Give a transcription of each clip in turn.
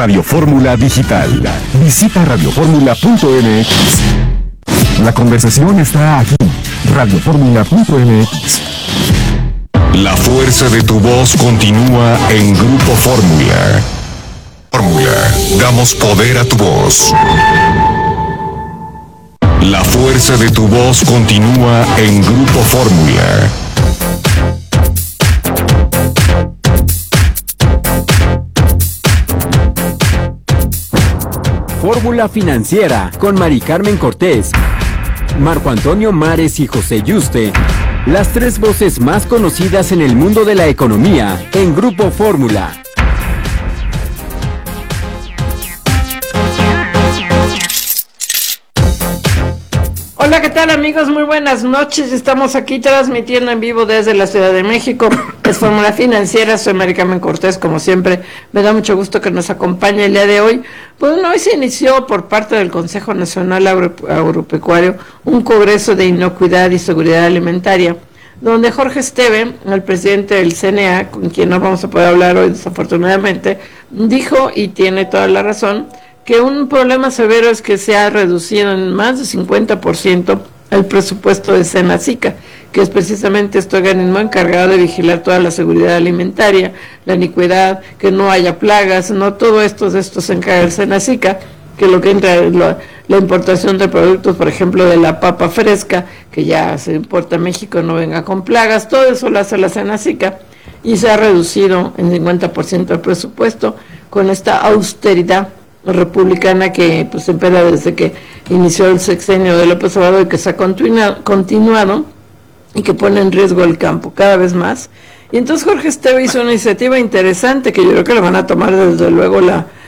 Radio Fórmula Digital. Visita radioformula.mx. La conversación está aquí. radioformula.mx. La fuerza de tu voz continúa en Grupo Fórmula. Fórmula, damos poder a tu voz. La fuerza de tu voz continúa en Grupo Fórmula. Fórmula Financiera con Mari Carmen Cortés, Marco Antonio Mares y José Yuste. Las tres voces más conocidas en el mundo de la economía en Grupo Fórmula. Hola, ¿qué tal amigos? Muy buenas noches. Estamos aquí transmitiendo en vivo desde la Ciudad de México. Es Fórmula Financiera, soy Mari Carmen Cortés, como siempre. Me da mucho gusto que nos acompañe el día de hoy. Pues hoy se inició por parte del Consejo Nacional Agropecuario un congreso de inocuidad y seguridad alimentaria, donde Jorge Esteve, el presidente del CNA, con quien no vamos a poder hablar hoy desafortunadamente, dijo, y tiene toda la razón, que un problema severo es que se ha reducido en más de 50% el presupuesto de Senacica, que es precisamente este organismo encargado de vigilar toda la seguridad alimentaria, la iniquidad, que no haya plagas, no todo esto se encarga el Senacica, que lo que entra es la importación de productos, por ejemplo, de la papa fresca, que ya se importa a México, no venga con plagas, todo eso lo hace la Senacica, y se ha reducido en 50% el presupuesto con esta austeridad republicana que pues empezó desde que inició el sexenio de López Obrador y que se ha continuado y que pone en riesgo el campo cada vez más. Y entonces Jorge Esteve hizo una iniciativa interesante que yo creo que le van a tomar desde luego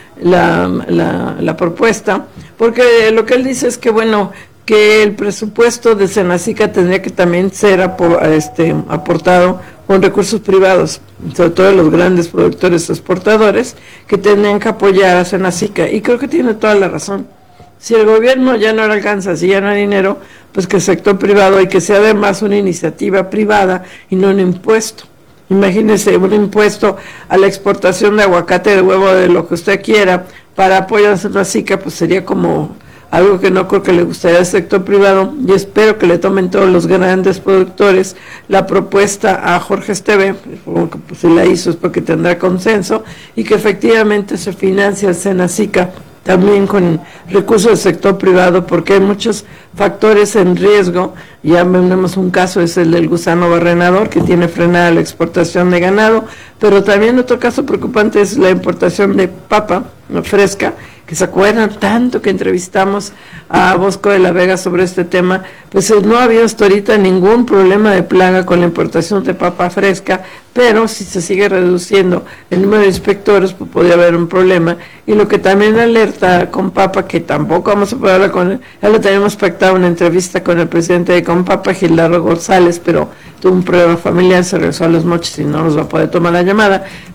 la propuesta, porque lo que él dice es que bueno, que el presupuesto de Senacica tendría que también ser aportado con recursos privados, sobre todo los grandes productores exportadores, que tendrían que apoyar a Senacica, y creo que tiene toda la razón. Si el gobierno ya no le alcanza, si ya no hay dinero, pues que el sector privado, y que sea además una iniciativa privada y no un impuesto. Imagínese un impuesto a la exportación de aguacate, de huevo, de lo que usted quiera, para apoyar a Senacica, pues sería como algo que no creo que le gustaría al sector privado, y espero que le tomen todos los grandes productores la propuesta a Jorge Esteve, porque pues, si la hizo es porque tendrá consenso, y que efectivamente se financia el Senacica también con recursos del sector privado, porque hay muchos factores en riesgo. Ya tenemos un caso, es el del gusano barrenador, que tiene frenada la exportación de ganado, pero también otro caso preocupante es la importación de papa fresca, que se acuerdan tanto que entrevistamos a Bosco de la Vega sobre este tema. Pues no ha habido hasta ahorita ningún problema de plaga con la importación de papa fresca, pero si se sigue reduciendo el número de inspectores, pues podría haber un problema. Y lo que también alerta Compapa, que tampoco vamos a poder hablar con él, ya lo tenemos pactado una entrevista con el presidente de Compapa, Gildardo González, pero tuvo un problema familiar, se regresó a Los Mochis y no nos va a poder tomar la llamada.